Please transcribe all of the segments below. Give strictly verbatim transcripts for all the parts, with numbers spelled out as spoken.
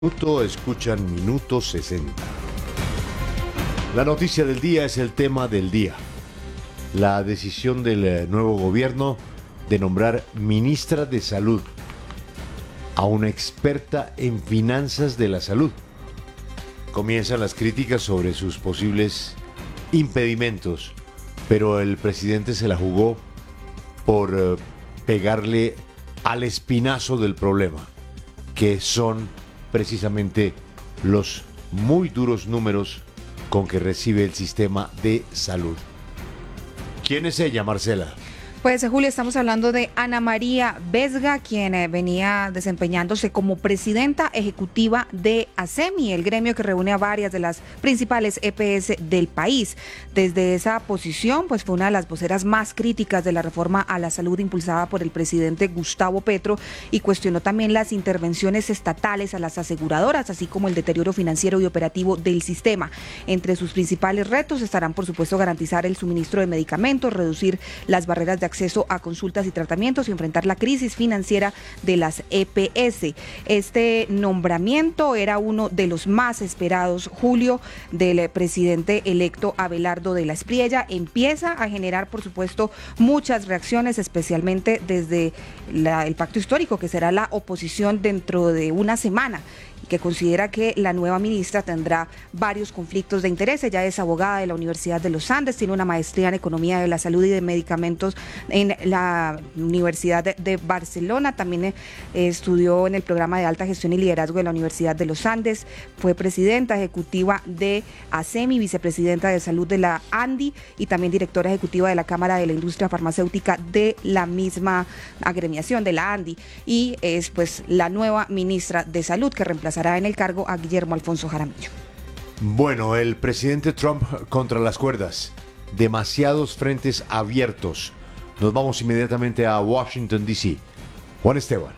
Minuto, escuchan Minuto sesenta. La noticia del día es el tema del día. La decisión del nuevo gobierno de nombrar ministra de Salud a una experta en finanzas de la salud. Comienzan las críticas sobre sus posibles impedimentos, pero el presidente se la jugó por eh, pegarle al espinazo del problema, que son precisamente los muy duros números con que recibe el sistema de salud. ¿Quién es ella, Marcela? Pues, Julio, estamos hablando de Ana María Vesga, quien eh, venía desempeñándose como presidenta ejecutiva de ASEMI, el gremio que reúne a varias de las principales E P S del país. Desde esa posición, pues fue una de las voceras más críticas de la reforma a la salud impulsada por el presidente Gustavo Petro y cuestionó también las intervenciones estatales a las aseguradoras, así como el deterioro financiero y operativo del sistema. Entre sus principales retos estarán, por supuesto, garantizar el suministro de medicamentos, reducir las barreras de acceso a consultas y tratamientos y enfrentar la crisis financiera de las E P S. Este nombramiento era uno de los más esperados, Julio, del presidente electo Abelardo de la Espriella. Empieza a generar, por supuesto, muchas reacciones, especialmente desde la, el pacto histórico, que será la oposición dentro de una semana, que considera que la nueva ministra tendrá varios conflictos de interés. Ella es abogada de la Universidad de los Andes, tiene una maestría en Economía de la Salud y de Medicamentos en la Universidad de, de Barcelona, también eh, estudió en el programa de Alta Gestión y Liderazgo de la Universidad de los Andes, fue presidenta ejecutiva de ASEMI, vicepresidenta de Salud de la ANDI y también directora ejecutiva de la Cámara de la Industria Farmacéutica de la misma agremiación de la ANDI, y es pues la nueva ministra de Salud que reemplazará en el cargo a Guillermo Alfonso Jaramillo. Bueno, el presidente Trump contra las cuerdas, demasiados frentes abiertos. Nos vamos inmediatamente a Washington, D C Juan Esteban.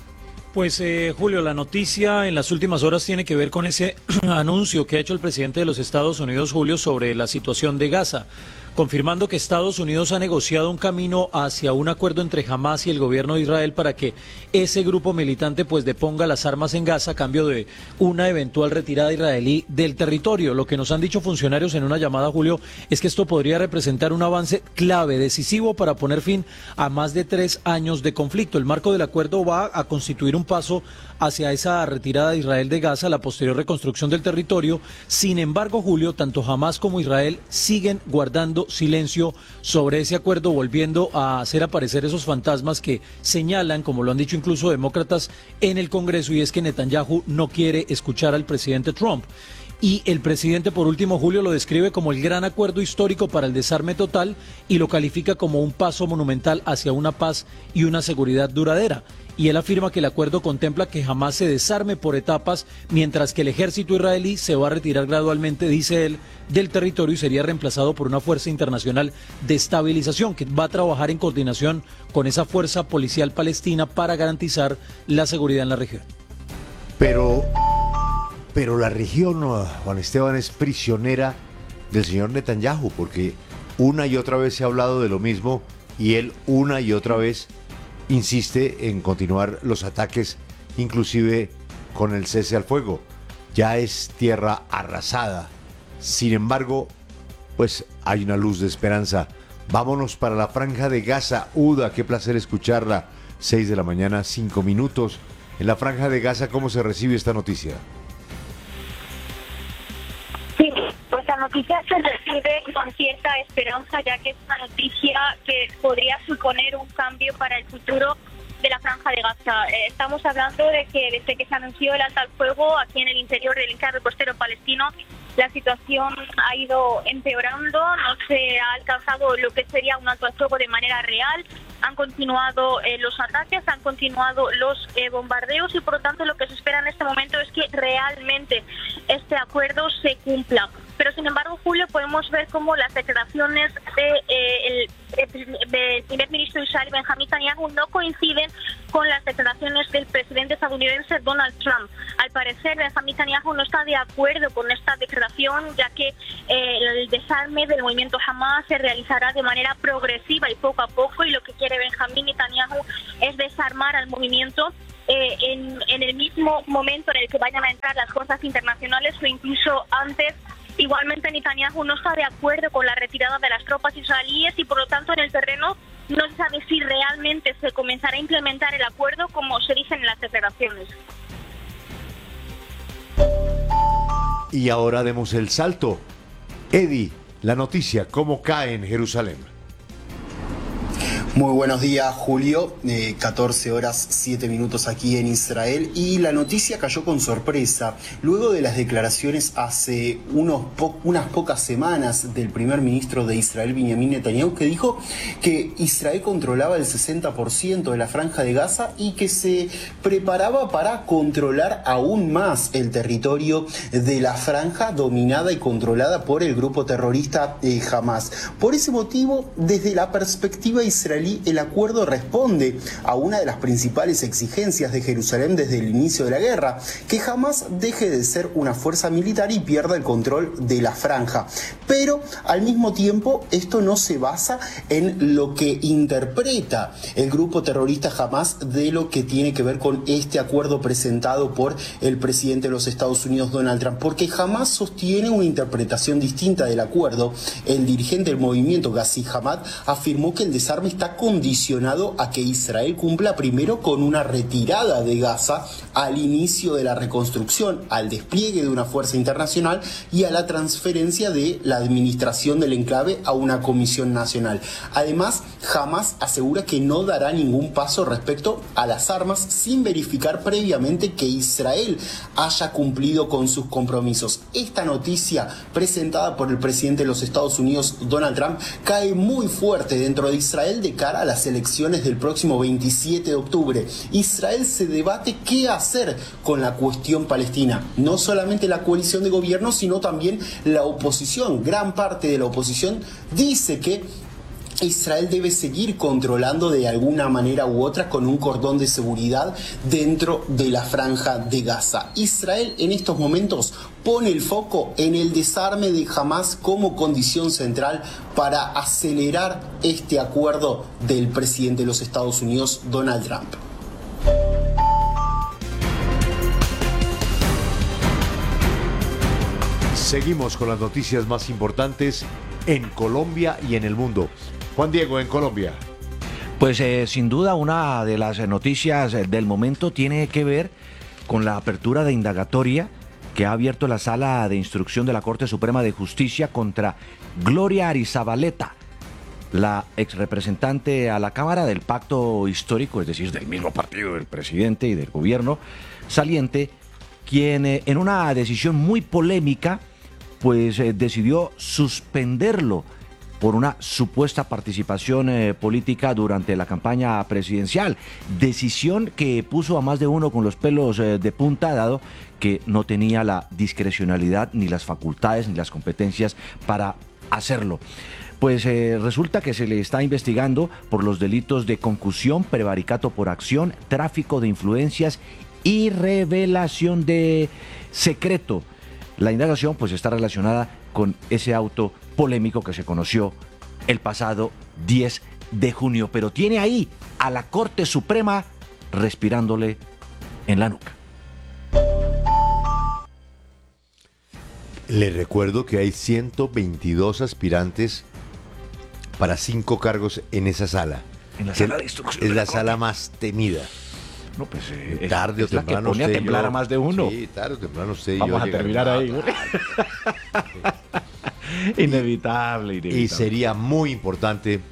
Pues eh, Julio, la noticia en las últimas horas tiene que ver con ese anuncio que ha hecho el presidente de los Estados Unidos, Julio, sobre la situación de Gaza, confirmando que Estados Unidos ha negociado un camino hacia un acuerdo entre Hamás y el gobierno de Israel para que ese grupo militante pues deponga las armas en Gaza a cambio de una eventual retirada israelí del territorio. Lo que nos han dicho funcionarios en una llamada, Julio, es que esto podría representar un avance clave, decisivo para poner fin a más de tres años de conflicto. El marco del acuerdo va a constituir un paso hacia esa retirada de Israel de Gaza, la posterior reconstrucción del territorio. Sin embargo, Julio, tanto Hamás como Israel siguen guardando silencio sobre ese acuerdo, volviendo a hacer aparecer esos fantasmas que señalan, como lo han dicho incluso demócratas en el Congreso, y es que Netanyahu no quiere escuchar al presidente Trump. Y el presidente, por último, Julio, lo describe como el gran acuerdo histórico para el desarme total y lo califica como un paso monumental hacia una paz y una seguridad duradera. Y él afirma que el acuerdo contempla que jamás se desarme por etapas, mientras que el ejército israelí se va a retirar gradualmente, dice él, del territorio y sería reemplazado por una fuerza internacional de estabilización que va a trabajar en coordinación con esa fuerza policial palestina para garantizar la seguridad en la región. Pero, pero la región, Juan Esteban, es prisionera del señor Netanyahu, porque una y otra vez se ha hablado de lo mismo y él una y otra vez insiste en continuar los ataques, inclusive con el cese al fuego. Ya es tierra arrasada. Sin embargo, pues hay una luz de esperanza. Vámonos para la Franja de Gaza. Uda, qué placer escucharla. seis de la mañana, cinco minutos. En la Franja de Gaza, ¿cómo se recibe esta noticia? Sí, pues la noticia se recibe con cierta esperanza, ya que es una noticia que podría suponer un cambio para el futuro de la Franja de Gaza. Eh, estamos hablando de que desde que se anunció el alto al fuego aquí en el interior del enclave costero palestino, la situación ha ido empeorando, no se ha alcanzado lo que sería un alto al fuego de manera real, han continuado eh, los ataques, han continuado los eh, bombardeos y por lo tanto lo que se espera en este momento es que realmente este acuerdo se cumpla. Pero sin embargo, Julio, podemos ver cómo las declaraciones de, eh, el, del primer ministro de Israel, Benjamín Netanyahu, no coinciden con las declaraciones del presidente estadounidense Donald Trump. Al parecer, Benjamín Netanyahu no está de acuerdo con esta declaración, ya que eh, el desarme del movimiento Hamás se realizará de manera progresiva y poco a poco, y lo que quiere Benjamín Netanyahu es desarmar al movimiento eh, en, en el mismo momento en el que vayan a entrar las fuerzas internacionales o incluso antes. Igualmente Netanyahu no está de acuerdo con la retirada de las tropas israelíes y por lo tanto en el terreno no se sabe si realmente se comenzará a implementar el acuerdo como se dice en las declaraciones. Y ahora demos el salto. Eddie, la noticia, ¿cómo cae en Jerusalén? Muy buenos días, Julio. Eh, catorce horas, siete minutos aquí en Israel. Y la noticia cayó con sorpresa. Luego de las declaraciones hace unos po- unas pocas semanas del primer ministro de Israel, Benjamin Netanyahu, que dijo que Israel controlaba el sesenta por ciento de la franja de Gaza y que se preparaba para controlar aún más el territorio de la franja dominada y controlada por el grupo terrorista eh, Hamas. Por ese motivo, desde la perspectiva israelí, el acuerdo responde a una de las principales exigencias de Jerusalén desde el inicio de la guerra, que jamás deje de ser una fuerza militar y pierda el control de la franja. Pero al mismo tiempo esto no se basa en lo que interpreta el grupo terrorista Hamas de lo que tiene que ver con este acuerdo presentado por el presidente de los Estados Unidos, Donald Trump, porque Hamas sostiene una interpretación distinta del acuerdo. El dirigente del movimiento Ghazi Hamad afirmó que el desarme está condicionado a que Israel cumpla primero con una retirada de Gaza al inicio de la reconstrucción, al despliegue de una fuerza internacional y a la transferencia de la administración del enclave a una comisión nacional. Además, Hamas asegura que no dará ningún paso respecto a las armas sin verificar previamente que Israel haya cumplido con sus compromisos. Esta noticia presentada por el presidente de los Estados Unidos, Donald Trump, cae muy fuerte dentro de Israel de cara a las elecciones del próximo veintisiete de octubre. Israel se debate qué hacer con la cuestión palestina. No solamente la coalición de gobierno, sino también la oposición. Gran parte de la oposición dice que Israel debe seguir controlando de alguna manera u otra con un cordón de seguridad dentro de la franja de Gaza. Israel en estos momentos pone el foco en el desarme de Hamas como condición central para acelerar este acuerdo del presidente de los Estados Unidos, Donald Trump. Seguimos con las noticias más importantes en Colombia y en el mundo. Juan Diego, en Colombia. Pues eh, sin duda una de las noticias del momento tiene que ver con la apertura de indagatoria que ha abierto la Sala de Instrucción de la Corte Suprema de Justicia contra Gloria Arizabaleta, la exrepresentante a la Cámara del Pacto Histórico, es decir, del mismo partido del presidente y del gobierno saliente, quien eh, en una decisión muy polémica pues eh, decidió suspenderlo por una supuesta participación eh, política durante la campaña presidencial. Decisión que puso a más de uno con los pelos eh, de punta, dado que no tenía la discrecionalidad, ni las facultades, ni las competencias para hacerlo. Pues eh, resulta que se le está investigando por los delitos de concusión, prevaricato por acción, tráfico de influencias y revelación de secreto. La indagación pues está relacionada con ese auto polémico que se conoció el pasado diez de junio, pero tiene ahí a la Corte Suprema respirándole en la nuca. Le recuerdo que hay ciento veintidós aspirantes para cinco cargos en esa sala. En la sala de instrucción. Es de la, la sala más temida. No, pues eh, Tarde es o la que temprano pone a usted y temblar yo- a más de uno. Sí, tarde o temprano usted y Vamos yo a terminar llegaremos. ahí. Inevitable, inevitable. Y sería muy importante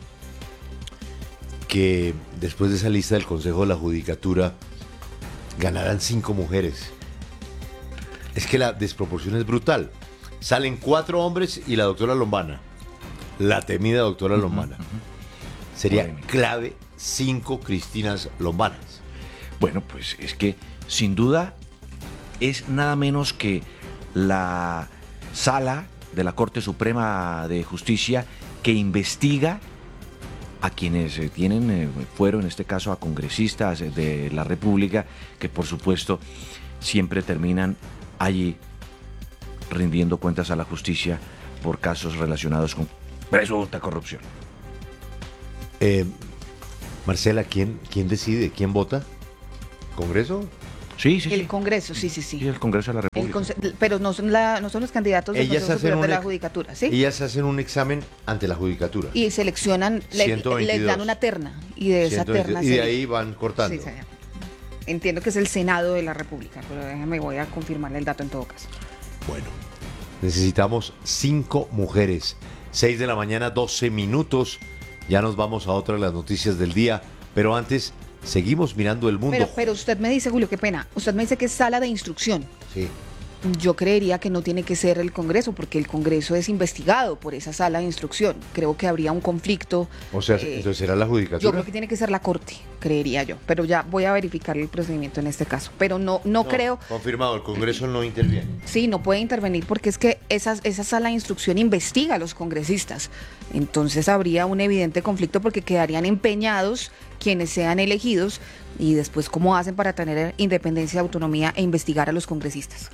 que después de esa lista del Consejo de la Judicatura ganaran cinco mujeres. Es que la desproporción es brutal. Salen cuatro hombres y la doctora Lombana, la temida doctora Ujú, Lombana. ujú. Sería Polémica. clave cinco Cristinas Lombanas. Bueno, pues es que sin duda es nada menos que la sala de la Corte Suprema de Justicia que investiga a quienes eh, tienen eh, fuero, en este caso a congresistas eh, de la República, que por supuesto siempre terminan allí rindiendo cuentas a la justicia por casos relacionados con presunta corrupción. Eh, Marcela, ¿quién, ¿quién decide? ¿Quién vota? Congreso? Sí, sí, El sí. Congreso, sí, sí, Sí, sí. el Congreso de la El República. conse- pero no son, la, no son los candidatos del Ellas Consejo hacen, Superior de un la ex- Judicatura, ¿sí? ellas hacen un examen ante la Judicatura. Y seleccionan, le- ciento veintidós. les dan una terna. Y de esa ciento veinte, terna y se de elige. ahí van cortando. Sí, señor. Entiendo que es el Senado de la República, pero déjame, voy a confirmarle el dato en todo caso. Bueno, necesitamos cinco mujeres. seis de la mañana, doce minutos. Ya nos vamos a otra de las noticias del día. Pero antes, seguimos mirando el mundo. Pero, pero usted me dice, Julio, qué pena. Usted me dice que es sala de instrucción. Sí. Yo creería que no tiene que ser el Congreso, porque el Congreso es investigado por esa sala de instrucción. Creo que habría un conflicto. O sea, eh, entonces será la Judicatura. Yo creo que tiene que ser la Corte, creería yo. Pero ya voy a verificar el procedimiento en este caso. Pero no, no, creo. Confirmado, el Congreso no interviene. Sí, no puede intervenir porque es que esa, esa sala de instrucción investiga a los congresistas. Entonces habría un evidente conflicto porque quedarían empeñados quienes sean elegidos y después cómo hacen para tener independencia, autonomía e investigar a los congresistas.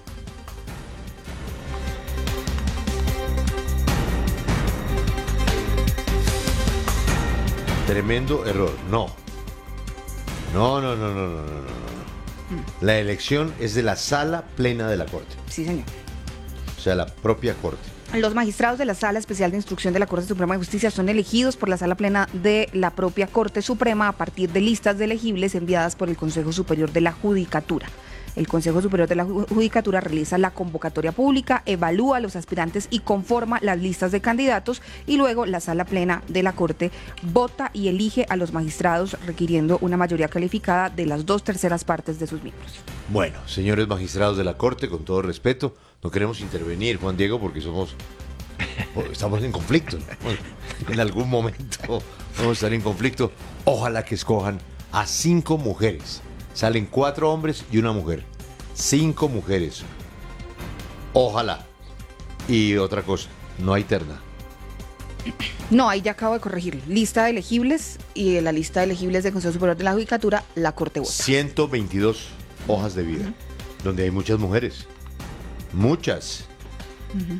Tremendo error. No. No, no, no, no, no, no, no, no. La elección es de la sala plena de la Corte. Sí, señor. O sea, la propia Corte. Los magistrados de la Sala Especial de Instrucción de la Corte Suprema de Justicia son elegidos por la Sala Plena de la propia Corte Suprema a partir de listas de elegibles enviadas por el Consejo Superior de la Judicatura. El Consejo Superior de la Judicatura realiza la convocatoria pública, evalúa a los aspirantes y conforma las listas de candidatos y luego la Sala Plena de la Corte vota y elige a los magistrados requiriendo una mayoría calificada de las dos terceras partes de sus miembros. Bueno, señores magistrados de la Corte, con todo respeto, no queremos intervenir, Juan Diego, porque somos estamos en conflicto, ¿no? En algún momento vamos a estar en conflicto. Ojalá que escojan a cinco mujeres. Salen cuatro hombres y una mujer. Cinco mujeres. Ojalá. Y otra cosa, no hay terna. No, ahí ya acabo de corregir. Lista de elegibles y en la lista de elegibles del Consejo Superior de la Judicatura, la Corte vota. ciento veintidós hojas de vida, uh-huh. donde hay muchas mujeres. Muchas. Uh-huh.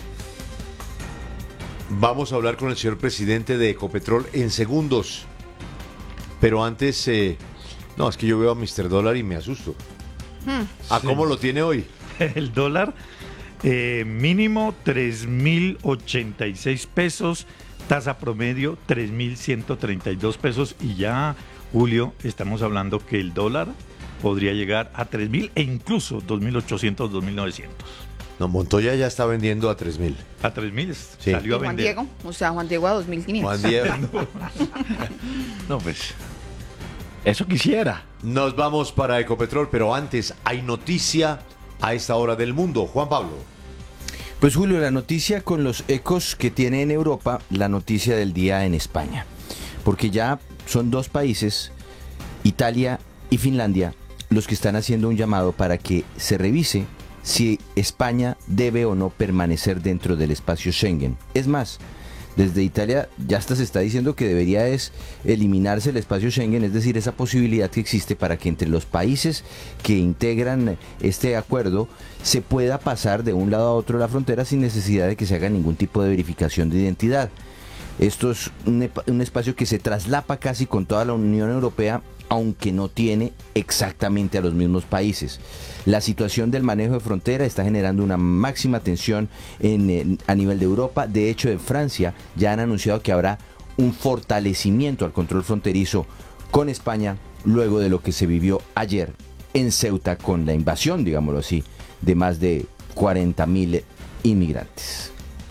Vamos a hablar con el señor presidente de Ecopetrol en segundos. Pero antes, eh, no, es que yo veo a mister Dólar y me asusto. Hmm. ¿A sí. cómo lo tiene hoy? El dólar eh, mínimo tres mil ochenta y seis pesos, tasa promedio tres mil ciento treinta y dos pesos y ya, Julio, estamos hablando que el dólar podría llegar a tres mil e incluso dos mil ochocientos, dos mil novecientos. No, Montoya ya está vendiendo a tres mil. A tres mil sí. Salió a Juan vender. Diego, o sea, Juan Diego a dos mil quinientos. Juan Diego. No, pues, eso quisiera. Nos vamos para Ecopetrol, pero antes hay noticia a esta hora del mundo. Juan Pablo. Pues Julio, la noticia con los ecos que tiene en Europa, la noticia del día en España. Porque ya son dos países, Italia y Finlandia, los que están haciendo un llamado para que se revise si España debe o no permanecer dentro del espacio Schengen. Es más, desde Italia ya hasta se está diciendo que debería es eliminarse el espacio Schengen, es decir, esa posibilidad que existe para que entre los países que integran este acuerdo se pueda pasar de un lado a otro de la frontera sin necesidad de que se haga ningún tipo de verificación de identidad. Esto es un, un espacio que se traslapa casi con toda la Unión Europea, aunque no tiene exactamente a los mismos países. La situación del manejo de frontera está generando una máxima tensión en, en, a nivel de Europa. De hecho, en Francia ya han anunciado que habrá un fortalecimiento al control fronterizo con España luego de lo que se vivió ayer en Ceuta con la invasión, digámoslo así, de más de cuarenta mil inmigrantes.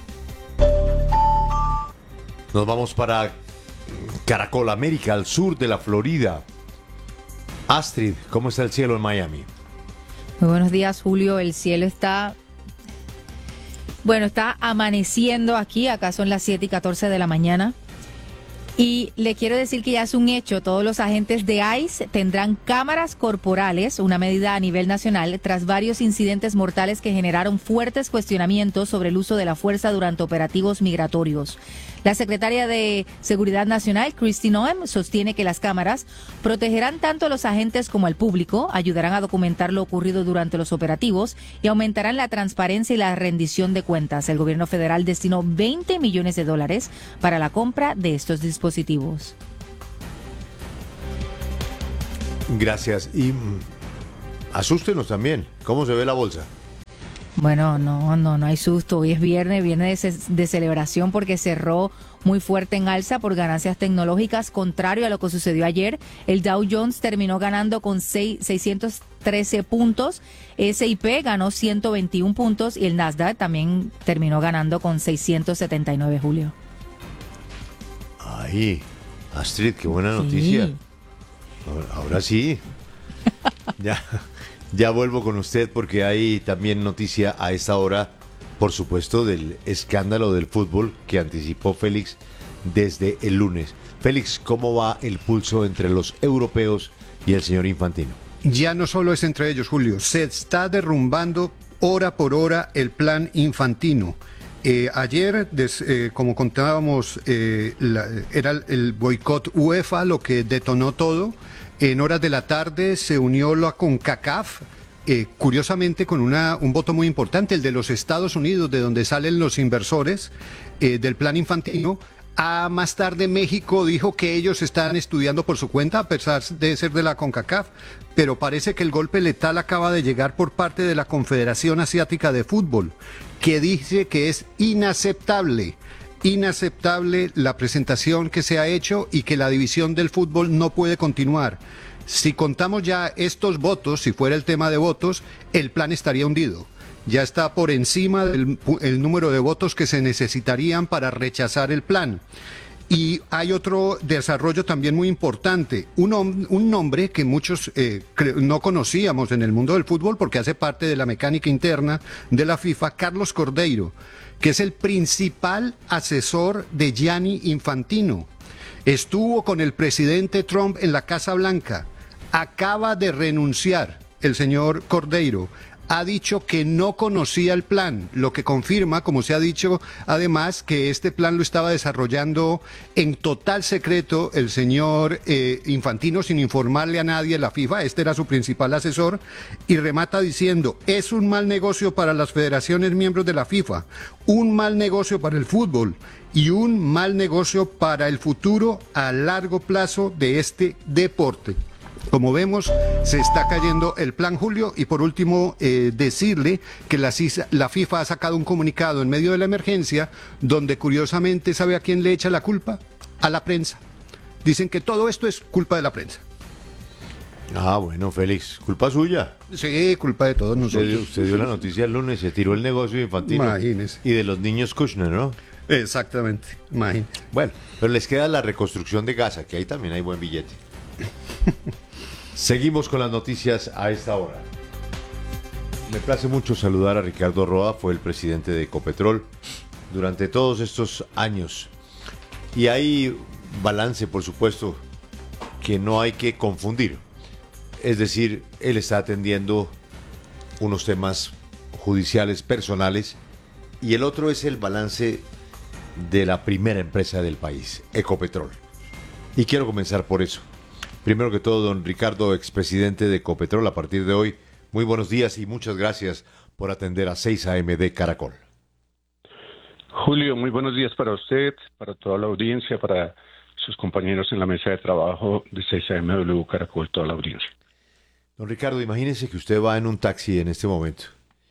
Nos vamos para Caracol América, al sur de la Florida. Astrid, ¿cómo está el cielo en Miami? Muy buenos días, Julio. El cielo está, bueno, está amaneciendo aquí. Acá son las siete y catorce de la mañana. Y le quiero decir que ya es un hecho. Todos los agentes de ICE tendrán cámaras corporales, una medida a nivel nacional, tras varios incidentes mortales que generaron fuertes cuestionamientos sobre el uso de la fuerza durante operativos migratorios. La secretaria de Seguridad Nacional, Kristi Noem, sostiene que las cámaras protegerán tanto a los agentes como al público, ayudarán a documentar lo ocurrido durante los operativos y aumentarán la transparencia y la rendición de cuentas. El gobierno federal destinó veinte millones de dólares para la compra de estos dispositivos. Gracias. Y mm, asústenos también. ¿Cómo se ve la bolsa? Bueno, no, no, no hay susto. Hoy es viernes, viernes de, ce- de celebración porque cerró muy fuerte en alza por ganancias tecnológicas, contrario a lo que sucedió ayer. El Dow Jones terminó ganando con seis- seiscientos trece puntos, S y P ganó ciento veintiún puntos y el Nasdaq también terminó ganando con seiscientos setenta y nueve, Julio. Ay, Astrid, qué buena Sí. noticia. Ahora, ahora sí. Ya, ya vuelvo con usted porque hay también noticia a esta hora, por supuesto, del escándalo del fútbol que anticipó Félix desde el lunes. Félix, ¿cómo va el pulso entre los europeos y el señor Infantino? Ya no solo es entre ellos, Julio, se está derrumbando hora por hora el plan Infantino. Eh, ayer, des, eh, como contábamos, eh, la, era el boicot UEFA lo que detonó todo. En horas de la tarde se unió la CONCACAF, eh, curiosamente con una, un voto muy importante, el de los Estados Unidos, de donde salen los inversores eh, del plan Infantino. A más tarde México dijo que ellos están estudiando por su cuenta, a pesar de ser de la CONCACAF, pero parece que el golpe letal acaba de llegar por parte de la Confederación Asiática de Fútbol, que dice que es inaceptable, inaceptable la presentación que se ha hecho y que la división del fútbol no puede continuar. Si contamos ya estos votos, si fuera el tema de votos, el plan estaría hundido. Ya está por encima del el número de votos que se necesitarían para rechazar el plan. Y hay otro desarrollo también muy importante, un, hom- un nombre que muchos eh, cre- no conocíamos en el mundo del fútbol porque hace parte de la mecánica interna de la FIFA, Carlos Cordeiro, que es el principal asesor de Gianni Infantino. Estuvo con el presidente Trump en la Casa Blanca, acaba de renunciar el señor Cordeiro. Ha dicho que no conocía el plan, lo que confirma, como se ha dicho, además, que este plan lo estaba desarrollando en total secreto el señor eh, Infantino, sin informarle a nadie, la FIFA. Este era su principal asesor, y remata diciendo: es un mal negocio para las federaciones miembros de la FIFA, un mal negocio para el fútbol y un mal negocio para el futuro a largo plazo de este deporte. Como vemos, se está cayendo el plan, Julio, y por último eh, decirle que la, la FIFA ha sacado un comunicado en medio de la emergencia donde curiosamente, ¿sabe a quién le echa la culpa? A la prensa. Dicen que todo esto es culpa de la prensa. Ah, bueno, Félix, culpa suya. Sí, culpa de todos nosotros. Usted, usted dio la noticia el lunes, se tiró el negocio de Infantino. Imagínese. Y de los niños Kushner, ¿no? Exactamente, imagínese. Bueno, pero les queda la reconstrucción de Gaza, que ahí también hay buen billete. Seguimos con las noticias a esta hora. Me place mucho saludar a Ricardo Roa, fue el presidente de Ecopetrol durante todos estos años. Y hay balance, por supuesto, que no hay que confundir. Es decir, él está atendiendo unos temas judiciales personales y el otro es el balance de la primera empresa del país, Ecopetrol. Y quiero comenzar por eso. Primero que todo, don Ricardo, expresidente de Ecopetrol, a partir de hoy, muy buenos días y muchas gracias por atender a seis A M de Caracol. Julio, muy buenos días para usted, para toda la audiencia, para sus compañeros en la mesa de trabajo de seis A M W Caracol, toda la audiencia. Don Ricardo, imagínese que usted va en un taxi en este momento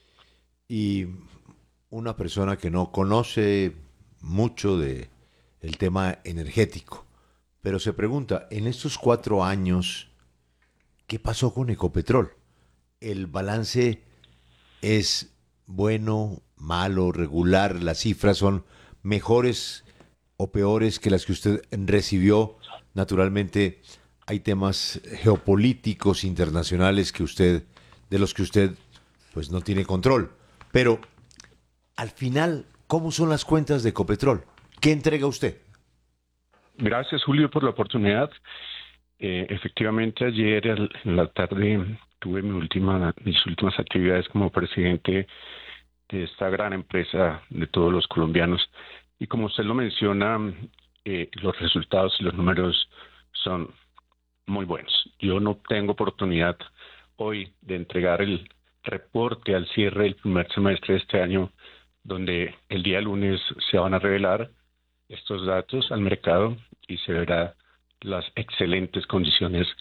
y una persona que no conoce mucho de el tema energético, pero se pregunta, en estos cuatro años, ¿qué pasó con Ecopetrol? ¿El balance es bueno, malo, regular? ¿Las cifras son mejores o peores que las que usted recibió? Naturalmente, hay temas geopolíticos internacionales que usted, de los que usted pues no tiene control. Pero, al final, ¿cómo son las cuentas de Ecopetrol? ¿Qué entrega usted? Gracias, Julio, por la oportunidad. Eh, efectivamente, ayer en la tarde tuve mi última, mis últimas actividades como presidente de esta gran empresa de todos los colombianos. Y como usted lo menciona, eh, los resultados y los números son muy buenos. Yo no tengo oportunidad hoy de entregar el reporte al cierre del primer semestre de este año, donde el día lunes se van a revelar estos datos al mercado y se verá las excelentes condiciones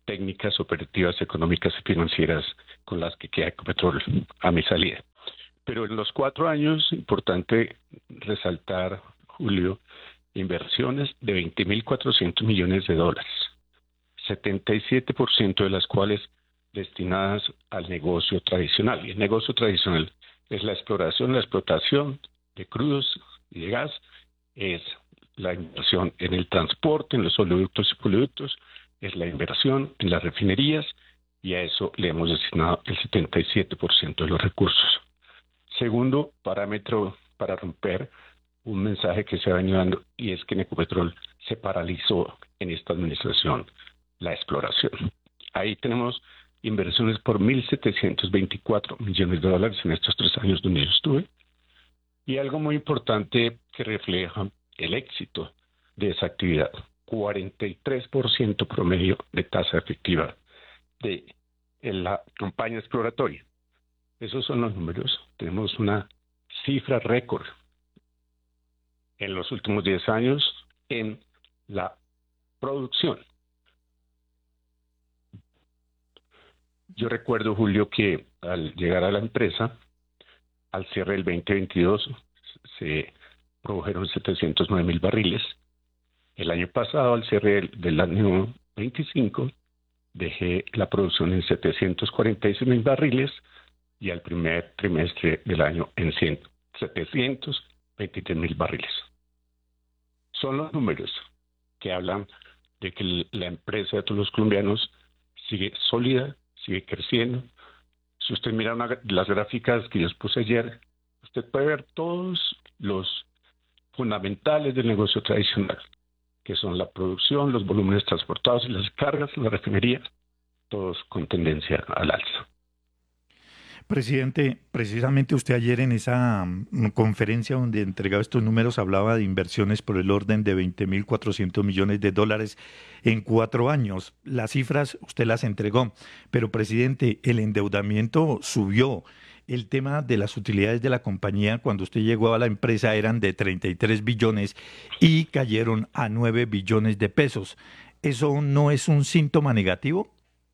técnicas, operativas, económicas y financieras con las que queda Ecopetrol a mi salida. Pero en los cuatro años, importante resaltar, Julio, inversiones de veinte mil cuatrocientos millones de dólares, setenta y siete por ciento de las cuales destinadas al negocio tradicional. Y el negocio tradicional es la exploración, la explotación de crudos y de gas, es la inversión en el transporte, en los oleoductos y poliductos, es la inversión en las refinerías, y a eso le hemos destinado el setenta y siete por ciento de los recursos. Segundo parámetro para romper un mensaje que se ha venido dando, y es que en Ecopetrol se paralizó en esta administración la exploración. Ahí tenemos inversiones por mil setecientos veinticuatro millones de dólares en estos tres años donde yo estuve. Y algo muy importante que refleja el éxito de esa actividad, cuarenta y tres por ciento promedio de tasa efectiva de en la campaña exploratoria. Esos son los números. Tenemos una cifra récord en los últimos diez años en la producción. Yo recuerdo, Julio, que al llegar a la empresa, al cierre del veinte veintidós, se produjeron setecientos nueve mil barriles. El año pasado, al cierre del, del año veinticinco, dejé la producción en setecientos cuarenta y seis mil barriles y al primer trimestre del año en setecientos veintitrés mil barriles. Son los números que hablan de que la empresa de todos los colombianos sigue sólida, sigue creciendo. Si usted mira una, las gráficas que yo puse ayer, usted puede ver todos los fundamentales del negocio tradicional, que son la producción, los volúmenes transportados y las cargas, la refinería, todos con tendencia al alza. Presidente, precisamente usted ayer en esa um, conferencia donde entregaba estos números hablaba de inversiones por el orden de veinte mil cuatrocientos millones de dólares en cuatro años. Las cifras usted las entregó, pero presidente, el endeudamiento subió. El tema de las utilidades de la compañía cuando usted llegó a la empresa eran de treinta y tres billones y cayeron a nueve billones de pesos. ¿Eso no es un síntoma negativo?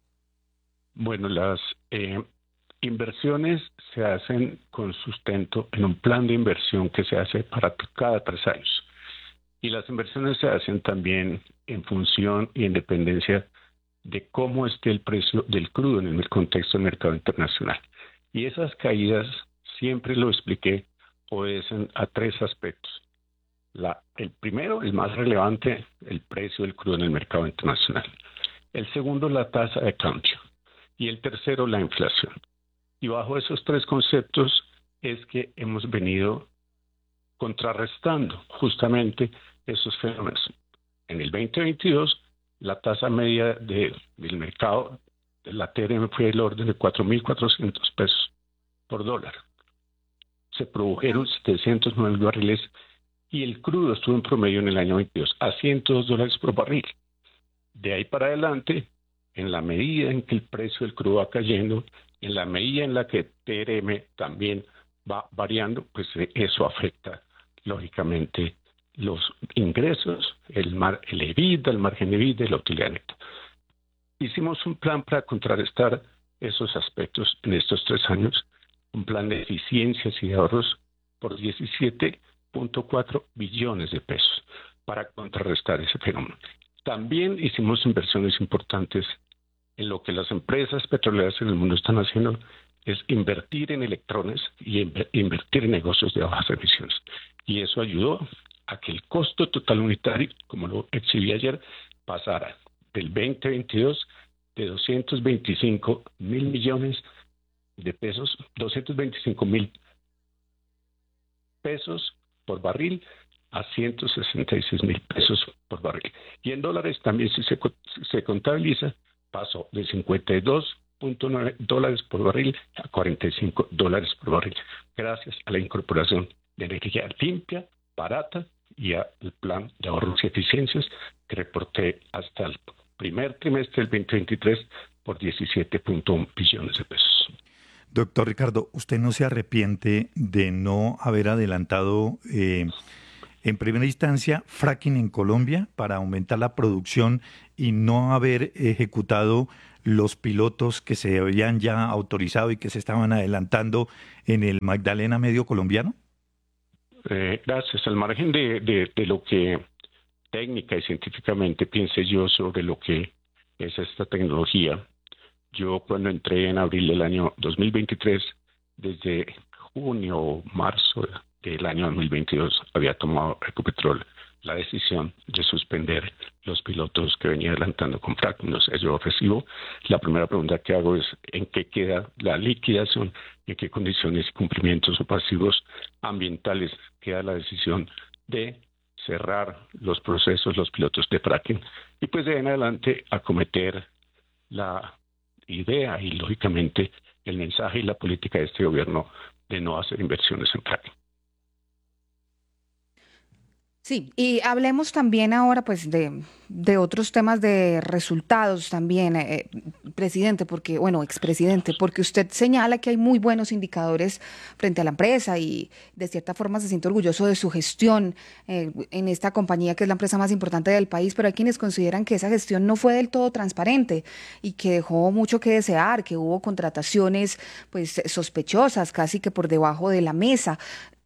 Bueno, las eh, inversiones se hacen con sustento en un plan de inversión que se hace para cada tres años. Y las inversiones se hacen también en función y en dependencia de cómo esté el precio del crudo en el contexto del mercado internacional. Y esas caídas, siempre lo expliqué, obedecen a tres aspectos. La, el primero, el más relevante, el precio del crudo en el mercado internacional. El segundo, la tasa de cambio. Y el tercero, la inflación. Y bajo esos tres conceptos es que hemos venido contrarrestando justamente esos fenómenos. En el veinte veintidós, la tasa media de, del mercado de la T R M fue del orden de cuatro mil cuatrocientos pesos por dólar. Se produjeron setecientos nueve barriles y el crudo estuvo en promedio en el año veintidós a ciento dos dólares por barril. De ahí para adelante, en la medida en que el precio del crudo va cayendo, en la medida en la que T R M también va variando, pues eso afecta lógicamente los ingresos, el, mar, el EBITDA, el margen de EBITDA y la utilidad neta. Hicimos un plan para contrarrestar esos aspectos en estos tres años, un plan de eficiencias y de ahorros por diecisiete punto cuatro billones de pesos para contrarrestar ese fenómeno. También hicimos inversiones importantes en lo que las empresas petroleras en el mundo están haciendo, es invertir en electrones y invertir en negocios de bajas emisiones. Y eso ayudó a que el costo total unitario, como lo exhibí ayer, pasara del veinte veintidós de doscientos veinticinco mil millones de pesos, doscientos veinticinco mil pesos por barril a ciento sesenta y seis mil pesos por barril. Y en dólares también, si se, se contabiliza, pasó de cincuenta y dos punto nueve dólares por barril a cuarenta y cinco dólares por barril, gracias a la incorporación de energía limpia, barata y al plan de ahorros y eficiencias que reporté hasta el primer trimestre del veinte veintitrés por diecisiete punto uno billones de pesos. Doctor Ricardo, ¿usted no se arrepiente de no haber adelantado eh, En primera instancia, fracking en Colombia para aumentar la producción y no haber ejecutado los pilotos que se habían ya autorizado y que se estaban adelantando en el Magdalena Medio colombiano? Eh, gracias. Al margen de, de, de lo que técnica y científicamente piense yo sobre lo que es esta tecnología, yo cuando entré en abril del año dos mil veintitrés, desde junio o marzo del año dos mil veintidós, había tomado Ecopetrol la decisión de suspender los pilotos que venía adelantando con fracking. O sea, yo recibo, la primera pregunta que hago es en qué queda la liquidación, en qué condiciones y cumplimientos o pasivos ambientales queda la decisión de cerrar los procesos, los pilotos de fracking, y pues de ahí en adelante acometer la idea y lógicamente el mensaje y la política de este gobierno de no hacer inversiones en fracking. Sí, y hablemos también ahora pues de, de otros temas de resultados también, eh, presidente, porque, bueno, expresidente, porque usted señala que hay muy buenos indicadores frente a la empresa y de cierta forma se siente orgulloso de su gestión eh, en esta compañía que es la empresa más importante del país, pero hay quienes consideran que esa gestión no fue del todo transparente y que dejó mucho que desear, que hubo contrataciones pues sospechosas, casi que por debajo de la mesa.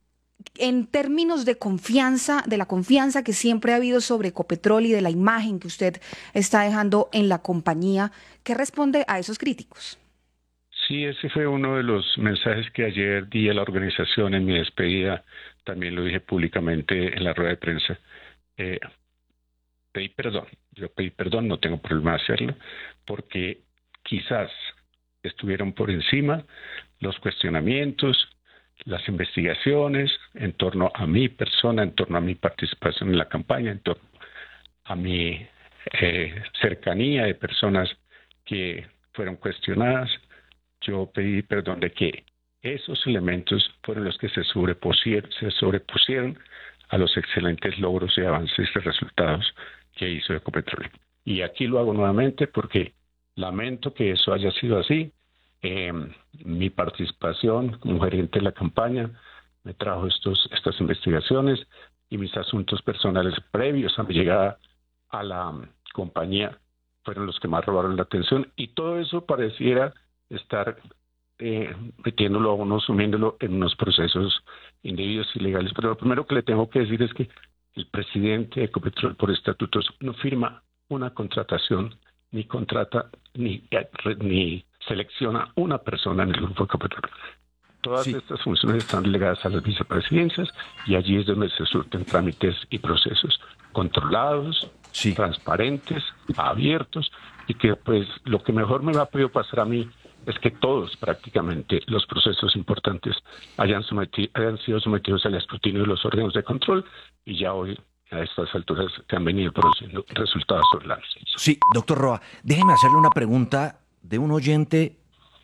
En términos de confianza, de la confianza que siempre ha habido sobre Ecopetrol y de la imagen que usted está dejando en la compañía, ¿qué responde a esos críticos? Sí, ese fue uno de los mensajes que ayer di a la organización en mi despedida. También lo dije públicamente en la rueda de prensa. Eh, pedí perdón. Yo pedí perdón, no tengo problema de hacerlo, porque quizás estuvieron por encima los cuestionamientos, las investigaciones en torno a mi persona, en torno a mi participación en la campaña, en torno a mi eh, cercanía de personas que fueron cuestionadas. Yo pedí perdón de que esos elementos fueron los que se sobrepusieron, se sobrepusieron a los excelentes logros y avances y resultados que hizo Ecopetrol. Y aquí lo hago nuevamente porque lamento que eso haya sido así. Eh, mi participación como gerente de la campaña me trajo estos, estas investigaciones y mis asuntos personales previos a mi llegada a la um, compañía fueron los que más robaron la atención, y todo eso pareciera estar eh, metiéndolo a uno, sumiéndolo en unos procesos indebidos y ilegales. Pero lo primero que le tengo que decir es que el presidente de Ecopetrol por estatutos no firma una contratación, ni contrata, ni, ni selecciona una persona en el grupo Ecopetrol. Todas sí. Estas funciones están delegadas a las vicepresidencias y allí es donde se surten trámites y procesos controlados, sí. transparentes, abiertos, y que pues lo que mejor me va a poder pasar a mí es que todos prácticamente los procesos importantes hayan, sometido, hayan sido sometidos al escrutinio de los órganos de control, y ya hoy a estas alturas se han venido produciendo resultados sobre la mesa. Sí, doctor Roa, déjeme hacerle una pregunta de un oyente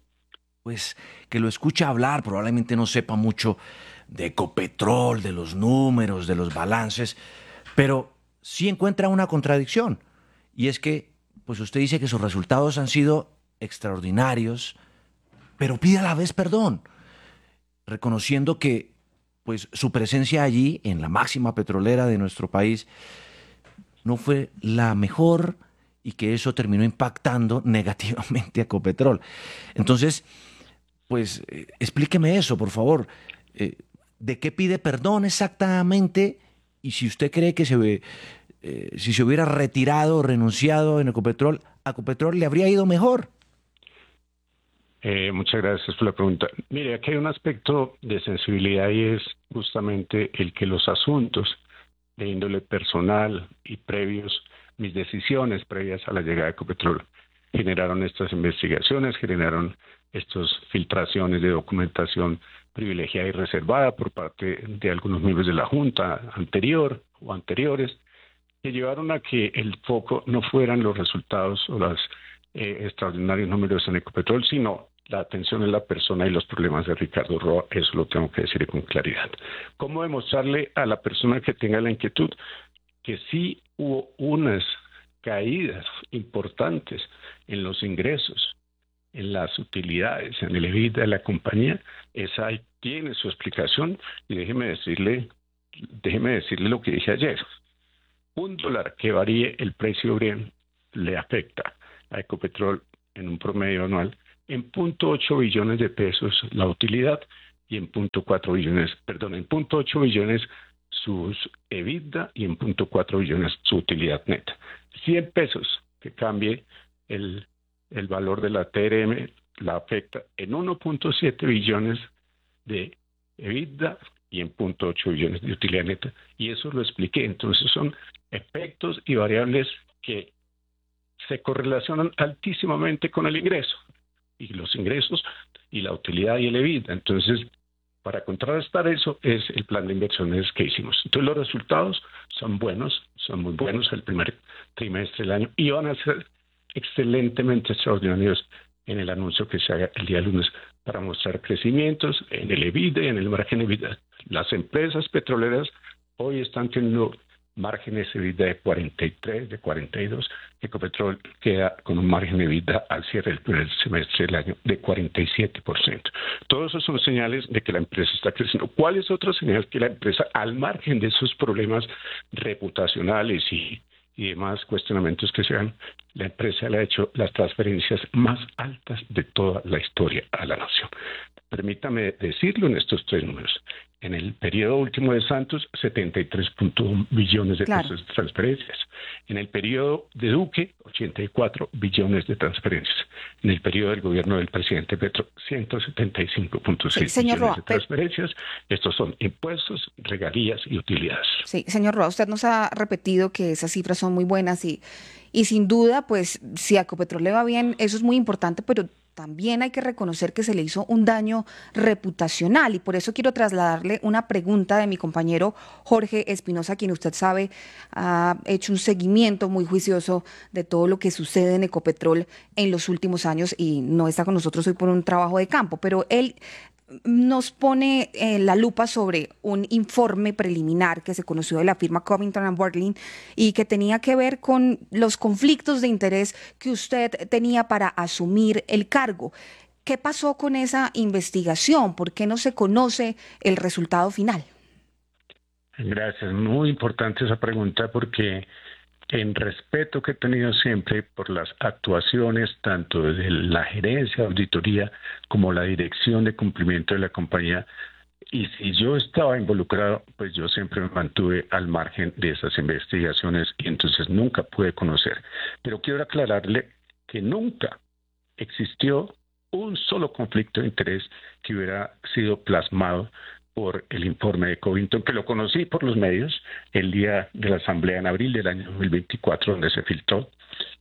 pues que lo escucha hablar, probablemente no sepa mucho de Ecopetrol, de los números, de los balances, pero sí encuentra una contradicción, y es que pues usted dice que sus resultados han sido extraordinarios, pero pide a la vez perdón, reconociendo que pues su presencia allí, en la máxima petrolera de nuestro país, no fue la mejor y que eso terminó impactando negativamente a Ecopetrol. Entonces, pues eh, explíqueme eso, por favor. Eh, ¿De qué pide perdón exactamente? Y si usted cree que se, eh, si se hubiera retirado o renunciado en Ecopetrol, a Ecopetrol le habría ido mejor. Eh, muchas gracias por la pregunta. Mire, aquí hay un aspecto de sensibilidad, y es justamente el que los asuntos de índole personal y previos, mis decisiones previas a la llegada de Ecopetrol, generaron estas investigaciones, generaron estas filtraciones de documentación privilegiada y reservada por parte de algunos miembros de la Junta anterior o anteriores, que llevaron a que el foco no fueran los resultados o los eh, extraordinarios números en Ecopetrol, sino la atención en la persona y los problemas de Ricardo Roa. Eso lo tengo que decir con claridad. ¿Cómo demostrarle a la persona que tenga la inquietud que sí hubo unas caídas importantes en los ingresos, en las utilidades, en el EBITDA de la compañía? Esa tiene su explicación, y déjeme decirle déjeme decirle lo que dije ayer. Un dólar que varíe el precio Brent le afecta a Ecopetrol en un promedio anual en cero punto ocho billones de pesos la utilidad y en cero punto cuatro billones, perdón, en cero punto ocho billones sus EBITDA y en cero punto cuatro billones su utilidad neta. cien pesos que cambie el, el valor de la T R M la afecta en uno punto siete billones de EBITDA y en cero punto ocho billones de utilidad neta. Y eso lo expliqué. Entonces son efectos y variables que se correlacionan altísimamente con el ingreso. Y los ingresos y la utilidad y el EBITDA. Entonces, para contrarrestar eso es el plan de inversiones que hicimos. Entonces los resultados son buenos, son muy buenos el primer trimestre del año y van a ser excelentemente extraordinarios en el anuncio que se haga el día lunes para mostrar crecimientos en el EBITDA y en el margen EBITDA. Las empresas petroleras hoy están teniendo márgenes EBITDA de cuarenta y tres, de cuarenta y dos. Ecopetrol queda con un margen EBITDA al cierre del primer semestre del año de cuarenta y siete por ciento. Todos esos son señales de que la empresa está creciendo. ¿Cuál es otra señal? Que la empresa, al margen de esos problemas reputacionales y, y demás cuestionamientos que se dan, la empresa le ha hecho las transferencias más altas de toda la historia a la nación. Permítame decirlo en estos tres números. En el periodo último de Santos, setenta y tres punto uno billones de Claro. pesos de transferencias. En el periodo de Duque, ochenta y cuatro billones de transferencias. En el periodo del gobierno del presidente Petro, ciento setenta y cinco punto seis Sí, señor billones Roa, de transferencias. Estos son impuestos, regalías y utilidades. Sí, señor Roa, usted nos ha repetido que esas cifras son muy buenas y, y sin duda, pues si a Ecopetrol le va bien, eso es muy importante, pero también hay que reconocer que se le hizo un daño reputacional y por eso quiero trasladarle una pregunta de mi compañero Jorge Espinosa, quien usted sabe ha hecho un seguimiento muy juicioso de todo lo que sucede en Ecopetrol en los últimos años y no está con nosotros hoy por un trabajo de campo, pero él nos pone eh, la lupa sobre un informe preliminar que se conoció de la firma Covington and Burling y que tenía que ver con los conflictos de interés que usted tenía para asumir el cargo. ¿Qué pasó con esa investigación? ¿Por qué no se conoce el resultado final? Gracias, muy importante esa pregunta porque en respeto que he tenido siempre por las actuaciones tanto de la gerencia, auditoría, como la dirección de cumplimiento de la compañía, y si yo estaba involucrado, pues yo siempre me mantuve al margen de esas investigaciones y entonces nunca pude conocer. Pero quiero aclararle que nunca existió un solo conflicto de interés que hubiera sido plasmado por el informe de Covington, que lo conocí por los medios el día de la asamblea en abril del año dos mil veinticuatro, donde se filtró.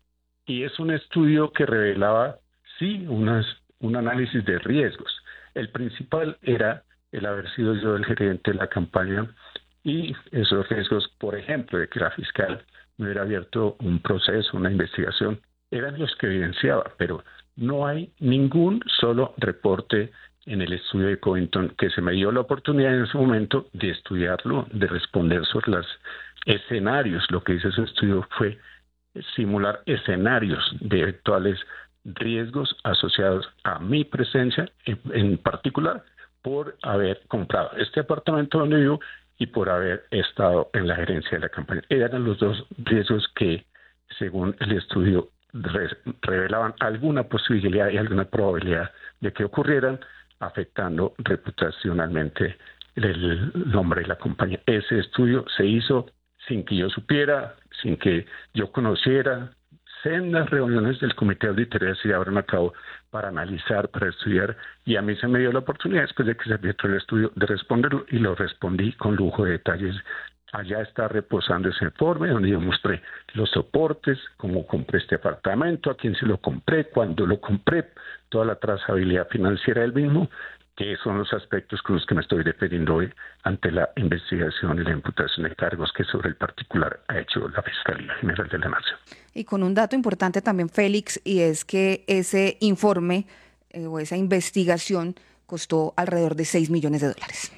Y es un estudio que revelaba, sí, unas, un análisis de riesgos. El principal era el haber sido yo el gerente de la campaña y esos riesgos, por ejemplo, de que la fiscal me hubiera abierto un proceso, una investigación, eran los que evidenciaba, pero no hay ningún solo reporte en el estudio de Covington, que se me dio la oportunidad en ese momento de estudiarlo, de responder sobre los escenarios. Lo que hizo ese estudio fue simular escenarios de eventuales riesgos asociados a mi presencia, en, en particular por haber comprado este apartamento donde vivo y por haber estado en la gerencia de la campaña. Eran los dos riesgos que, según el estudio, re revelaban alguna posibilidad y alguna probabilidad de que ocurrieran, afectando reputacionalmente el nombre de la compañía. Ese estudio se hizo sin que yo supiera, sin que yo conociera. Sendas reuniones del Comité de Auditoría se llevaron a cabo para analizar, para estudiar, y a mí se me dio la oportunidad, después de que se abierto el estudio, de responderlo, y lo respondí con lujo de detalles. Allá está reposando ese informe, donde yo mostré los soportes, cómo compré este apartamento, a quién se lo compré, cuándo lo compré, toda la trazabilidad financiera del mismo, que son los aspectos con los que me estoy refiriendo hoy ante la investigación y la imputación de cargos que sobre el particular ha hecho la Fiscalía General de la Nación. Y con un dato importante también, Félix, y es que ese informe eh, o esa investigación costó alrededor de seis millones de dólares.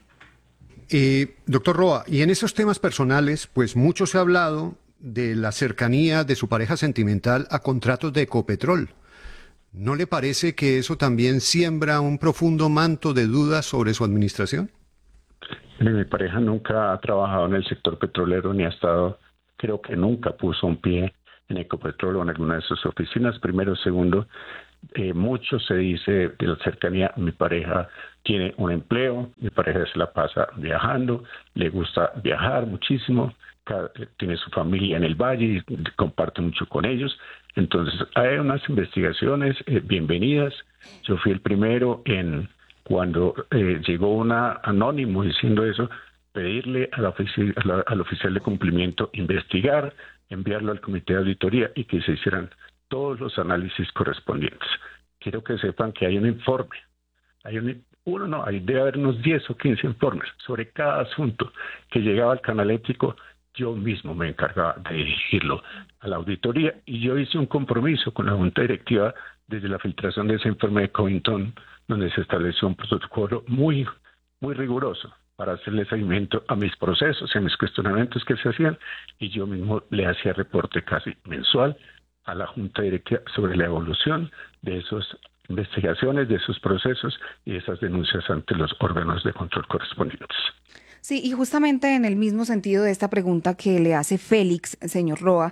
Eh, doctor Roa, y en esos temas personales, pues mucho se ha hablado de la cercanía de su pareja sentimental a contratos de Ecopetrol. ¿No le parece que eso también siembra un profundo manto de dudas sobre su administración? Mi pareja nunca ha trabajado en el sector petrolero ni ha estado, creo que nunca puso un pie en Ecopetrol o en alguna de sus oficinas. Primero, segundo, eh, mucho se dice de la cercanía. Mi pareja tiene un empleo, mi pareja se la pasa viajando, le gusta viajar muchísimo, cada, tiene su familia en el valle y comparte mucho con ellos. Entonces, hay unas investigaciones eh, bienvenidas. Yo fui el primero en cuando eh, llegó una anónimo diciendo eso, pedirle a la ofici- a la, al oficial de cumplimiento investigar, enviarlo al comité de auditoría y que se hicieran todos los análisis correspondientes. Quiero que sepan que hay un informe, hay un, uno no, hay debe haber unos diez o quince informes sobre cada asunto que llegaba al canal ético. Yo mismo me encargaba de dirigirlo a la auditoría y yo hice un compromiso con la Junta Directiva desde la filtración de ese informe de Covington, donde se estableció un protocolo muy, muy riguroso para hacerle seguimiento a mis procesos y a mis cuestionamientos que se hacían, y yo mismo le hacía reporte casi mensual a la Junta Directiva sobre la evolución de esas investigaciones, de esos procesos y esas denuncias ante los órganos de control correspondientes. Sí, y justamente en el mismo sentido de esta pregunta que le hace Félix, señor Roa,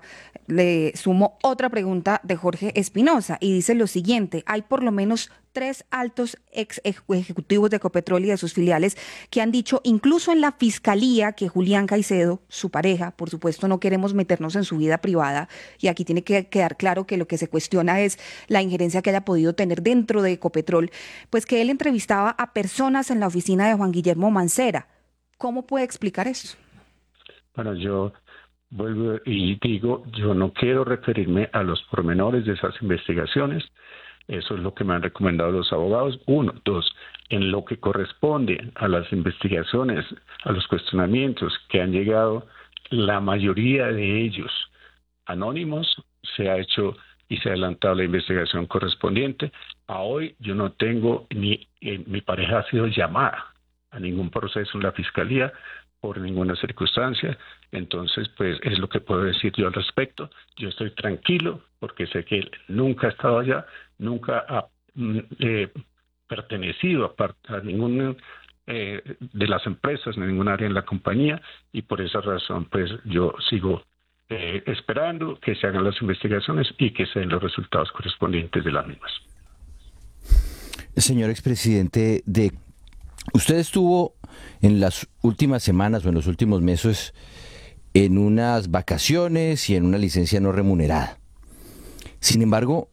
le sumo otra pregunta de Jorge Espinosa y dice lo siguiente: hay por lo menos tres altos ex ejecutivos de Ecopetrol y de sus filiales que han dicho, incluso en la fiscalía, que Julián Caicedo, su pareja, por supuesto no queremos meternos en su vida privada, y aquí tiene que quedar claro que lo que se cuestiona es la injerencia que haya podido tener dentro de Ecopetrol, pues que él entrevistaba a personas en la oficina de Juan Guillermo Mancera. ¿Cómo puede explicar eso? Bueno, yo vuelvo y digo, yo no quiero referirme a los pormenores de esas investigaciones. Eso es lo que me han recomendado los abogados. Uno. Dos, en lo que corresponde a las investigaciones, a los cuestionamientos que han llegado, la mayoría de ellos anónimos, se ha hecho y se ha adelantado la investigación correspondiente. A hoy yo no tengo, ni eh, mi pareja ha sido llamada a ningún proceso en la fiscalía por ninguna circunstancia. Entonces, pues es lo que puedo decir yo al respecto. Yo estoy tranquilo porque sé que él nunca ha estado allá, nunca ha eh, pertenecido a, part a ninguna eh, de las empresas, ni ningún área en la compañía, y por esa razón, pues yo sigo eh, esperando que se hagan las investigaciones y que se den los resultados correspondientes de las mismas. Señor expresidente, de usted estuvo en las últimas semanas o en los últimos meses en unas vacaciones y en una licencia no remunerada. Sin embargo,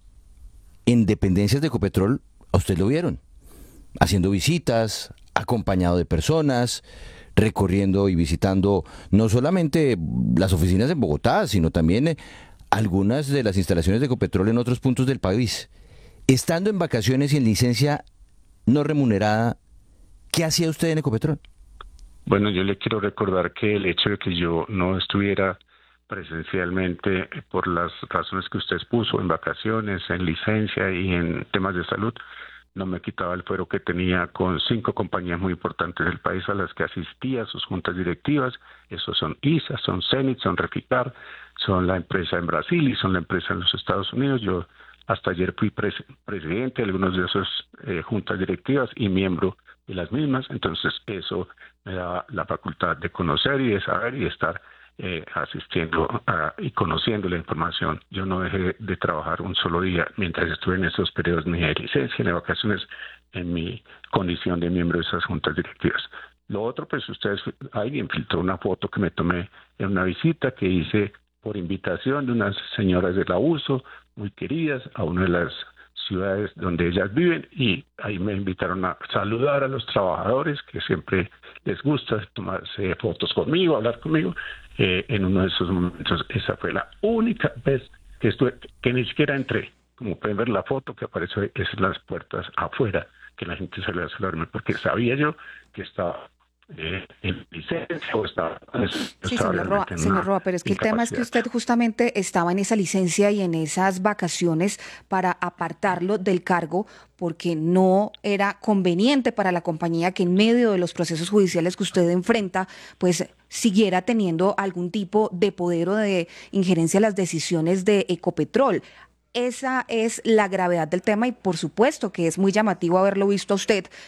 en dependencias de Ecopetrol, a usted lo vieron, haciendo visitas, acompañado de personas, recorriendo y visitando no solamente las oficinas en Bogotá, sino también algunas de las instalaciones de Ecopetrol en otros puntos del país. Estando en vacaciones y en licencia no remunerada, ¿qué hacía usted en Ecopetrol? Bueno, yo le quiero recordar que el hecho de que yo no estuviera presencialmente por las razones que usted expuso, en vacaciones, en licencia y en temas de salud, no me quitaba el fuero que tenía con cinco compañías muy importantes del país a las que asistía a sus juntas directivas. Esos son I S A, son Cenit, son Reficar, son la empresa en Brasil y son la empresa en los Estados Unidos. Yo hasta ayer fui pres presidente de algunas de esas eh, juntas directivas y miembro de las mismas. Entonces eso me da la facultad de conocer y de saber y de estar eh, asistiendo a, y conociendo la información. Yo no dejé de trabajar un solo día mientras estuve en esos periodos ni de licencia ni de vacaciones en mi condición de miembro de esas juntas directivas. Lo otro, pues ustedes, alguien filtró una foto que me tomé en una visita que hice por invitación de unas señoras del abuso muy queridas a una de las ciudades donde ellas viven, y ahí me invitaron a saludar a los trabajadores, que siempre les gusta tomarse fotos conmigo, hablar conmigo. Eh, en uno de esos momentos, esa fue la única vez que estuve, que ni siquiera entré. Como pueden ver la foto que aparece ahí, es en las puertas afuera, que la gente salió a saludarme, porque sabía yo que estaba Eh, en licencia o estaba, sí, señor Roa, señor Roa, pero es que el tema es que usted justamente estaba en esa licencia y en esas vacaciones para apartarlo del cargo, porque no era conveniente para la compañía que en medio de los procesos judiciales que usted enfrenta, pues siguiera teniendo algún tipo de poder o de injerencia en las decisiones de Ecopetrol. Esa es la gravedad del tema, y por supuesto que es muy llamativo haberlo visto a usted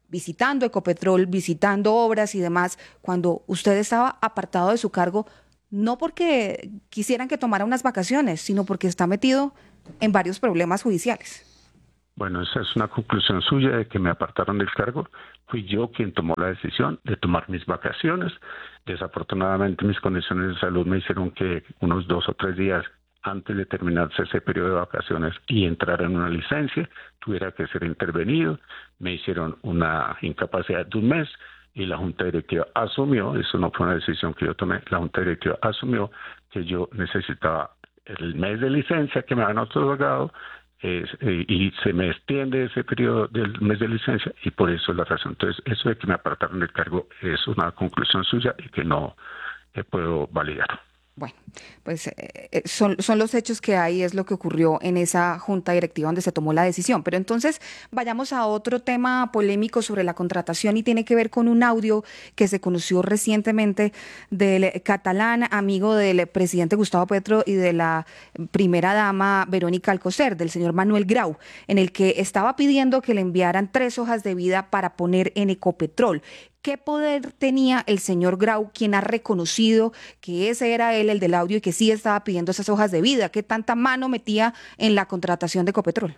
visitando Ecopetrol, visitando obras y demás, cuando usted estaba apartado de su cargo, no porque quisieran que tomara unas vacaciones, sino porque está metido en varios problemas judiciales. Bueno, esa es una conclusión suya de que me apartaron del cargo. Fui yo quien tomó la decisión de tomar mis vacaciones. Desafortunadamente mis condiciones de salud me hicieron que unos dos o tres días antes de terminarse ese periodo de vacaciones y entrar en una licencia, tuviera que ser intervenido. Me hicieron una incapacidad de un mes y la Junta Directiva asumió, eso no fue una decisión que yo tomé, la Junta Directiva asumió que yo necesitaba el mes de licencia que me habían otorgado eh, y se me extiende ese periodo del mes de licencia y por eso es la razón. Entonces, eso de que me apartaron del cargo es una conclusión suya y que no eh, puedo validar. Bueno, pues eh, son, son los hechos que hay, es lo que ocurrió en esa junta directiva donde se tomó la decisión. Pero entonces vayamos a otro tema polémico sobre la contratación y tiene que ver con un audio que se conoció recientemente del catalán amigo del presidente Gustavo Petro y de la primera dama Verónica Alcocer, del señor Manuel Grau, en el que estaba pidiendo que le enviaran tres hojas de vida para poner en Ecopetrol. ¿Qué poder tenía el señor Grau, quien ha reconocido que ese era él el del audio y que sí estaba pidiendo esas hojas de vida? ¿Qué tanta mano metía en la contratación de Ecopetrol?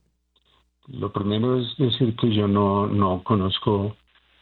Lo primero es decir que yo no, no conozco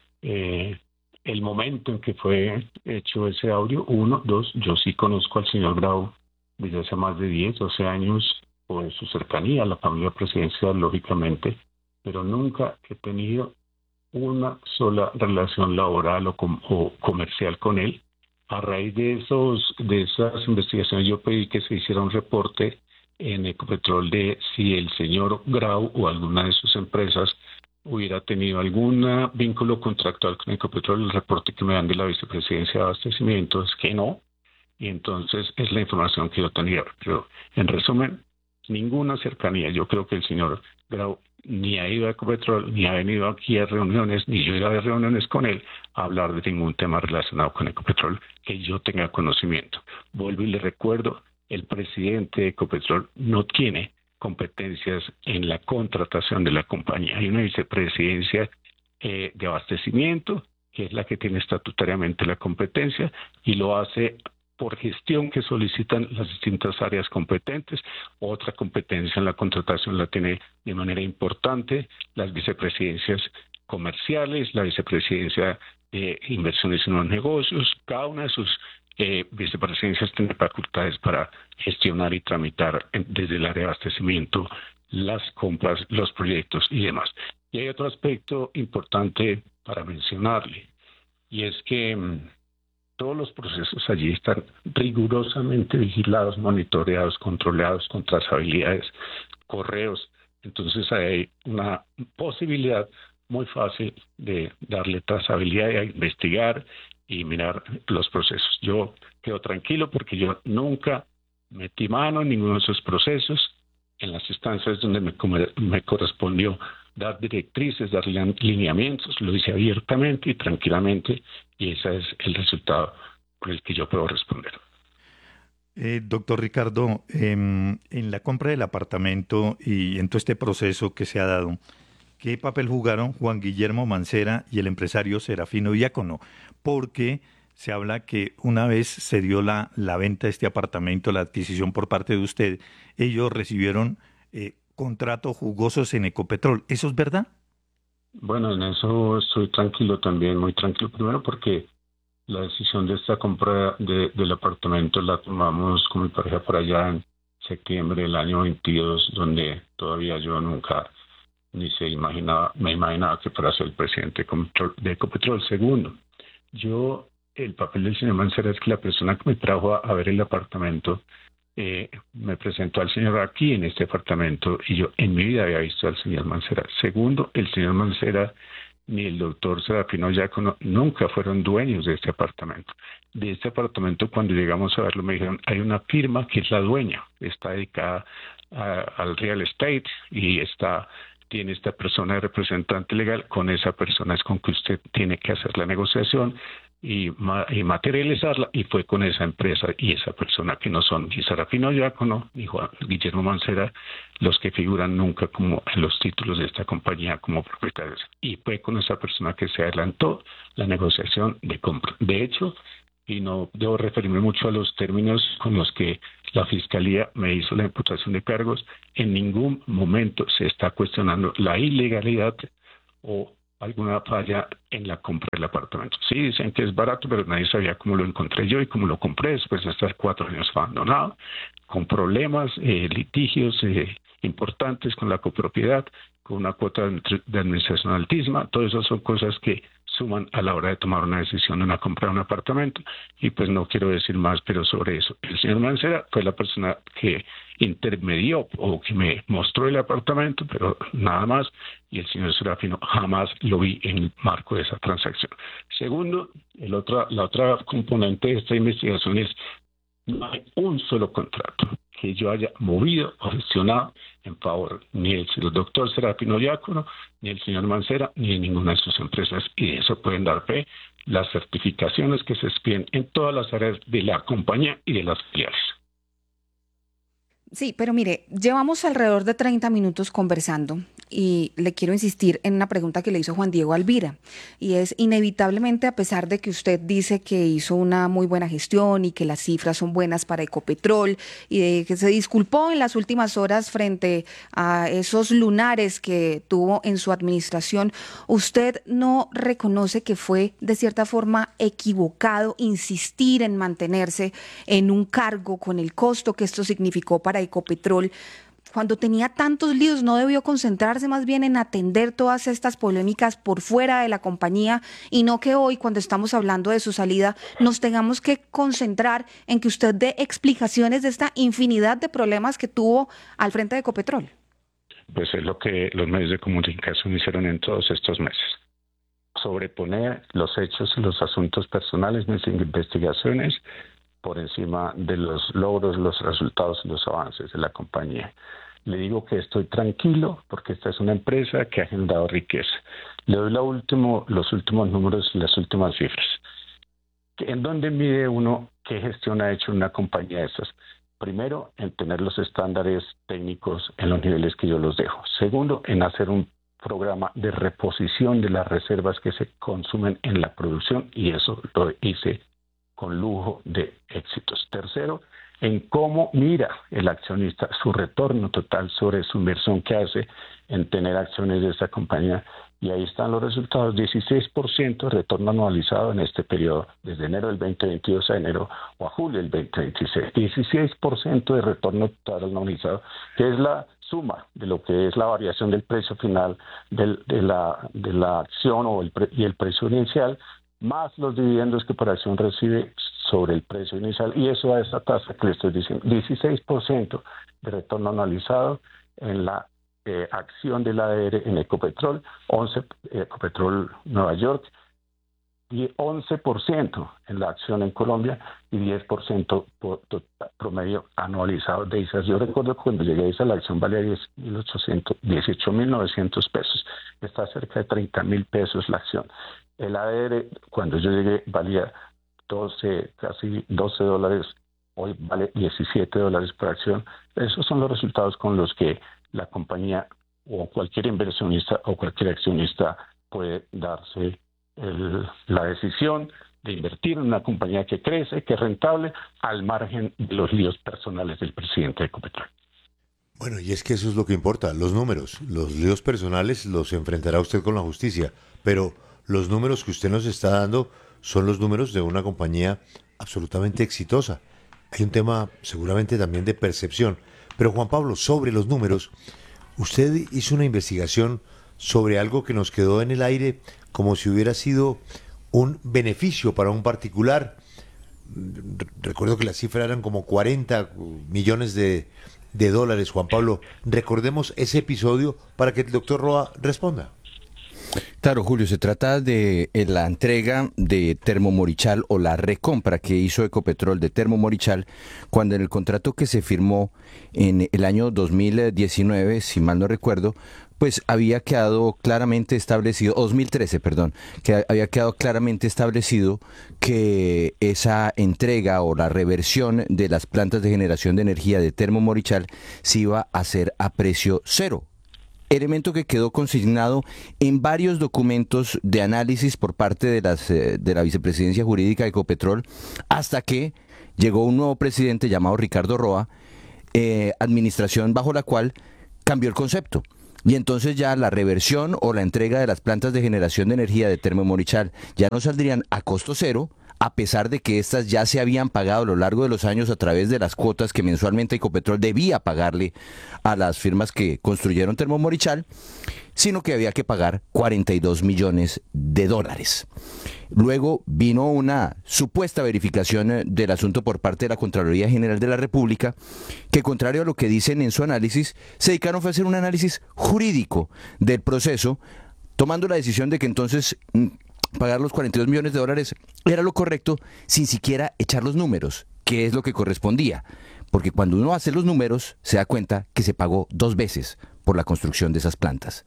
eh, el momento en que fue hecho ese audio. Uno, dos, yo sí conozco al señor Grau desde hace más de diez, doce años por su cercanía a la familia presidencial, lógicamente, pero nunca he tenido una sola relación laboral o, com o comercial con él. A raíz de esos de esas investigaciones yo pedí que se hiciera un reporte en Ecopetrol de si el señor Grau o alguna de sus empresas hubiera tenido algún vínculo contractual con Ecopetrol. El reporte que me dan de la Vicepresidencia de Abastecimiento es que no, y entonces es la información que yo tenía. Pero en resumen, ninguna cercanía. Yo creo que el señor Grau ni ha ido a Ecopetrol, ni ha venido aquí a reuniones, ni yo he ido a reuniones con él a hablar de ningún tema relacionado con Ecopetrol que yo tenga conocimiento. Vuelvo y le recuerdo, el presidente de Ecopetrol no tiene competencias en la contratación de la compañía. Hay una vicepresidencia eh, de abastecimiento, que es la que tiene estatutariamente la competencia, y lo hace por gestión que solicitan las distintas áreas competentes. Otra competencia en la contratación la tiene de manera importante las vicepresidencias comerciales, la vicepresidencia de inversiones en los negocios. Cada una de sus eh, vicepresidencias tiene facultades para gestionar y tramitar en, desde el área de abastecimiento las compras, los proyectos y demás. Y hay otro aspecto importante para mencionarle, y es que mmm, todos los procesos allí están rigurosamente vigilados, monitoreados, controlados con trazabilidades, correos. Entonces hay una posibilidad muy fácil de darle trazabilidad y a investigar y mirar los procesos. Yo quedo tranquilo porque yo nunca metí mano en ninguno de esos procesos. En las instancias donde me, me correspondió dar directrices, dar lineamientos, lo hice abiertamente y tranquilamente, y ese es el resultado por el que yo puedo responder. Eh, doctor Ricardo, eh, en la compra del apartamento y en todo este proceso que se ha dado, ¿qué papel jugaron Juan Guillermo Mancera y el empresario Serafino Diácono? Porque se habla que una vez se dio la, la venta de este apartamento, la adquisición por parte de usted, ellos recibieron eh, contratos jugosos en Ecopetrol. ¿Eso es verdad? Bueno, en eso estoy tranquilo también, muy tranquilo. Primero porque la decisión de esta compra de, del apartamento la tomamos con mi pareja por allá en septiembre del año veintidós, donde todavía yo nunca ni se imaginaba, me imaginaba que fuera a ser el presidente de Ecopetrol. Segundo, yo, el papel del señor Mancera es que la persona que me trajo a, a ver el apartamento eh, me presentó al señor aquí en este apartamento y yo en mi vida había visto al señor Mancera. Segundo, el señor Mancera ni el doctor Serafino Diácono nunca fueron dueños de este apartamento. De este apartamento, cuando llegamos a verlo, me dijeron, hay una firma que es la dueña, está dedicada a, al real estate y está tiene esta persona de representante legal, con esa persona es con que usted tiene que hacer la negociación. y, ma y materializarla, y fue con esa empresa y esa persona que no son ni Serafino Diácono ni Juan Guillermo Mancera los que figuran nunca como en los títulos de esta compañía como propietarios, y fue con esa persona que se adelantó la negociación de compra. De hecho, y no debo referirme mucho a los términos con los que la Fiscalía me hizo la imputación de cargos, en ningún momento se está cuestionando la ilegalidad o alguna falla en la compra del apartamento. Sí, dicen que es barato, pero nadie sabía cómo lo encontré yo y cómo lo compré después de estar cuatro años abandonado, con problemas, eh, litigios eh, importantes con la copropiedad, con una cuota de administración altísima. Todo eso son cosas que suman a la hora de tomar una decisión de una compra de un apartamento, y pues no quiero decir más, pero sobre eso. El señor Mancera fue la persona que intermedió o que me mostró el apartamento, pero nada más, y el señor Serafino jamás lo vi en el marco de esa transacción. Segundo, el otra, la otra componente de esta investigación es: no hay un solo contrato que yo haya movido o gestionado en favor ni del doctor Serafino Diácono, ni el señor Mancera, ni de ninguna de sus empresas, y de eso pueden dar fe las certificaciones que se expiden en todas las áreas de la compañía y de las filiales. Sí, pero mire, llevamos alrededor de treinta minutos conversando y le quiero insistir en una pregunta que le hizo Juan Diego Alvira, y es: inevitablemente, a pesar de que usted dice que hizo una muy buena gestión y que las cifras son buenas para Ecopetrol y de que se disculpó en las últimas horas frente a esos lunares que tuvo en su administración, ¿usted no reconoce que fue de cierta forma equivocado insistir en mantenerse en un cargo con el costo que esto significó para Ecopetrol? Cuando tenía tantos líos, ¿no debió concentrarse más bien en atender todas estas polémicas por fuera de la compañía, y no que hoy, cuando estamos hablando de su salida, nos tengamos que concentrar en que usted dé explicaciones de esta infinidad de problemas que tuvo al frente de Ecopetrol? Pues es lo que los medios de comunicación hicieron en todos estos meses: sobreponer los hechos y los asuntos personales, mis investigaciones, por encima de los logros, los resultados y los avances de la compañía. Le digo que estoy tranquilo porque esta es una empresa que ha generado riqueza. Le doy la último, los últimos números y las últimas cifras. ¿En dónde mide uno qué gestión ha hecho una compañía de estas? Primero, en tener los estándares técnicos en los niveles que yo los dejo. Segundo, en hacer un programa de reposición de las reservas que se consumen en la producción, y eso lo hice con lujo de éxitos. Tercero, en cómo mira el accionista su retorno total sobre su inversión que hace en tener acciones de esta compañía, y ahí están los resultados: dieciséis por ciento de retorno anualizado en este periodo, desde enero del veinte veintidós a enero o a julio del veinte veintiséis. dieciséis por ciento de retorno total anualizado, que es la suma de lo que es la variación del precio final del, de, la, de la acción o el pre, y el precio inicial, más los dividendos que por acción recibe sobre el precio inicial, y eso a esa tasa que le estoy diciendo: dieciséis por ciento de retorno anualizado en la eh, acción de la A D R en Ecopetrol, once eh, Ecopetrol Nueva York, y once por ciento en la acción en Colombia, y diez por ciento por promedio anualizado de I S A. Yo recuerdo que cuando llegué a I S A la acción valía dieciocho mil novecientos pesos, está cerca de treinta mil pesos la acción. El A D R, cuando yo llegué, valía doce, casi doce dólares, hoy vale diecisiete dólares por acción. Esos son los resultados con los que la compañía o cualquier inversionista o cualquier accionista puede darse el, la decisión de invertir en una compañía que crece, que es rentable, al margen de los líos personales del presidente de Ecopetrol. Bueno, y es que eso es lo que importa, los números. Los líos personales los enfrentará usted con la justicia, pero los números que usted nos está dando son los números de una compañía absolutamente exitosa. Hay un tema seguramente también de percepción. Pero Juan Pablo, sobre los números, usted hizo una investigación sobre algo que nos quedó en el aire como si hubiera sido un beneficio para un particular. Recuerdo que la cifra eran como cuarenta millones de, de dólares. Juan Pablo, recordemos ese episodio para que el doctor Roa responda. Claro, Julio, se trata de la entrega de Termomorichal o la recompra que hizo Ecopetrol de Termomorichal cuando en el contrato que se firmó en el año dos mil diecinueve, si mal no recuerdo, pues había quedado claramente establecido, dos mil trece, perdón, que había quedado claramente establecido que esa entrega o la reversión de las plantas de generación de energía de Termomorichal se iba a hacer a precio cero. Elemento que quedó consignado en varios documentos de análisis por parte de, las, de la vicepresidencia jurídica de Ecopetrol, hasta que llegó un nuevo presidente llamado Ricardo Roa, eh, administración bajo la cual cambió el concepto. Y entonces ya la reversión o la entrega de las plantas de generación de energía de Termomorichal ya no saldrían a costo cero, a pesar de que estas ya se habían pagado a lo largo de los años a través de las cuotas que mensualmente Ecopetrol debía pagarle a las firmas que construyeron Termomorichal, sino que había que pagar cuarenta y dos millones de dólares. Luego vino una supuesta verificación del asunto por parte de la Contraloría General de la República, que contrario a lo que dicen en su análisis, se dedicaron a hacer un análisis jurídico del proceso, tomando la decisión de que entonces pagar los cuarenta y dos millones de dólares era lo correcto, sin siquiera echar los números, que es lo que correspondía. Porque cuando uno hace los números, se da cuenta que se pagó dos veces por la construcción de esas plantas.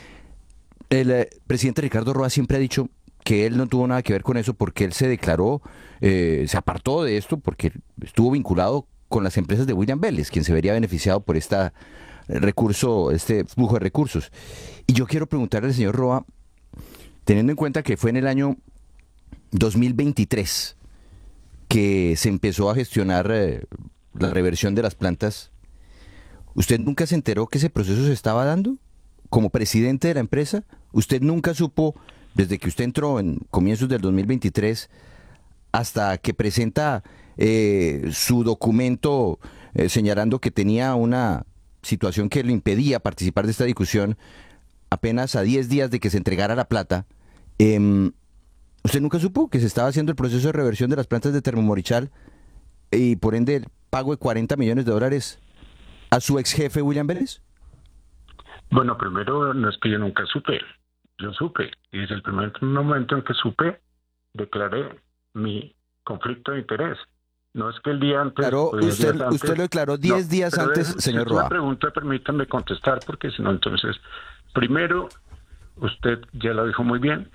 El eh, presidente Ricardo Roa siempre ha dicho que él no tuvo nada que ver con eso, porque él se declaró, eh, se apartó de esto porque estuvo vinculado con las empresas de William Vélez, quien se vería beneficiado por este recurso, este flujo de recursos. Y yo quiero preguntarle al señor Roa, teniendo en cuenta que fue en el año dos mil veintitrés que se empezó a gestionar eh, la reversión de las plantas, ¿usted nunca se enteró que ese proceso se estaba dando? Como presidente de la empresa, ¿usted nunca supo, desde que usted entró en comienzos del dos mil veintitrés hasta que presenta eh, su documento eh, señalando que tenía una situación que le impedía participar de esta discusión, apenas a diez días de que se entregara la plata, eh, ¿usted nunca supo que se estaba haciendo el proceso de reversión de las plantas de Termomorichal y por ende el pago de cuarenta millones de dólares a su ex jefe William Vélez? Bueno, primero, no es que yo nunca supe, yo supe, y desde el primer momento en que supe, declaré mi conflicto de interés. No es que el día antes... Claro, usted, antes, usted lo declaró diez no, días antes, es, señor si Roa. Una pregunta, permítame contestar, porque si no, entonces, primero, usted ya lo dijo muy bien,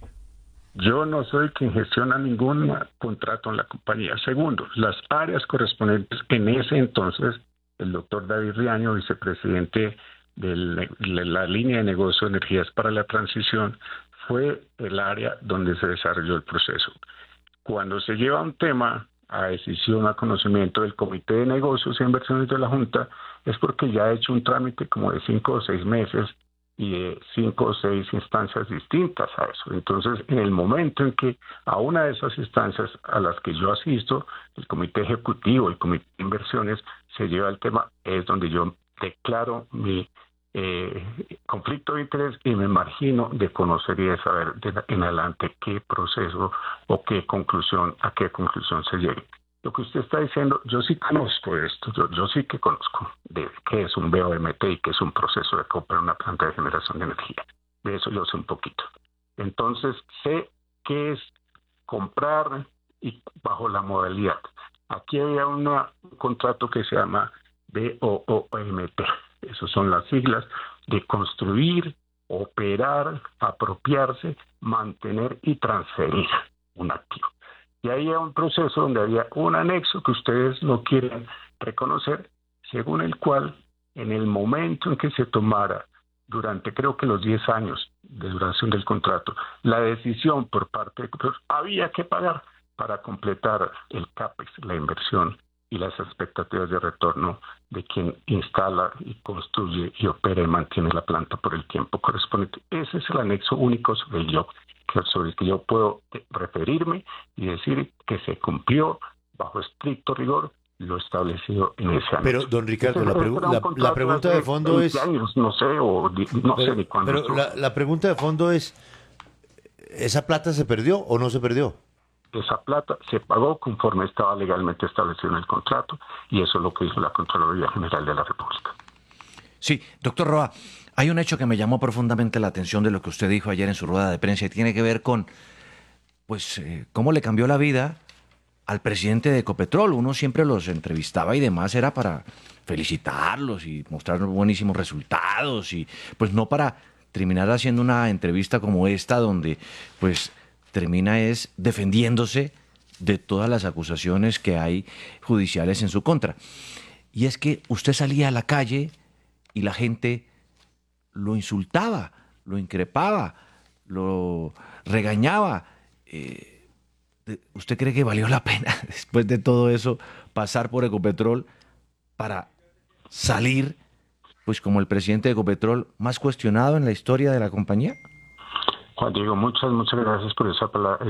yo no soy quien gestiona ningún contrato en la compañía. Segundo, las áreas correspondientes en ese entonces, el doctor David Riaño, vicepresidente de la, de la línea de negocio de energías para la transición, fue el área donde se desarrolló el proceso. Cuando se lleva un tema a decisión, a conocimiento del Comité de Negocios e Inversiones de la Junta, es porque ya ha hecho un trámite como de cinco o seis meses y de cinco o seis instancias distintas a eso. Entonces, en el momento en que a una de esas instancias a las que yo asisto, el Comité Ejecutivo, el Comité de Inversiones, se lleva el tema, es donde yo declaro mi eh, conflicto de interés y me margino de conocer y de saber de en adelante qué proceso o qué conclusión, a qué conclusión se llegue. Lo que usted está diciendo, yo sí conozco esto, yo, yo sí que conozco de qué es un B O M T y qué es un proceso de comprar una planta de generación de energía. De eso yo sé un poquito. Entonces, sé qué es comprar y bajo la modalidad. Aquí había una, un contrato que se llama B O O M T. Esas son las siglas de construir, operar, apropiarse, mantener y transferir un activo. Y ahí hay un proceso donde había un anexo que ustedes no quieren reconocer, según el cual en el momento en que se tomara, durante creo que los diez años de duración del contrato, la decisión por parte de pues, había que pagar para completar el CAPEX, la inversión y las expectativas de retorno de quien instala y construye y opera y mantiene la planta por el tiempo correspondiente. Ese es el anexo único sobre el yo, sobre el que yo puedo referirme y decir que se cumplió bajo estricto rigor lo establecido en ese anexo. Pero, don Ricardo, la, pregu la, la pregunta de fondo es... años, no sé, o no pero, sé ni cuándo. Pero la, la pregunta de fondo es, ¿esa plata se perdió o no se perdió? Esa plata se pagó conforme estaba legalmente establecido en el contrato y eso es lo que hizo la Contraloría General de la República. Sí, doctor Roa, hay un hecho que me llamó profundamente la atención de lo que usted dijo ayer en su rueda de prensa y tiene que ver con, pues, eh, cómo le cambió la vida al presidente de Ecopetrol. Uno siempre los entrevistaba y demás era para felicitarlos y mostrar buenísimos resultados y pues no para terminar haciendo una entrevista como esta donde pues termina es defendiéndose de todas las acusaciones que hay judiciales en su contra. Y es que usted salía a la calle y la gente lo insultaba, lo increpaba, lo regañaba. Eh, ¿Usted cree que valió la pena después de todo eso pasar por Ecopetrol para salir pues como el presidente de Ecopetrol más cuestionado en la historia de la compañía? Juan Diego, muchas, muchas gracias por esa palabra.